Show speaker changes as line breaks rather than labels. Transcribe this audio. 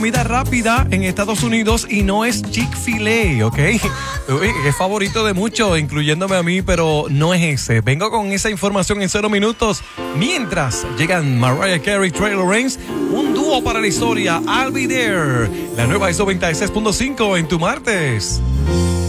Comida rápida en Estados Unidos y no es Chick-fil-A, ¿ok? Es favorito de muchos, incluyéndome a mí, pero no es ese. Vengo con esa información en 0 minutos. Mientras llegan Mariah Carey, Trey Lawrence, un dúo para la historia, I'll Be There. La nueva es 96.5 en tu martes.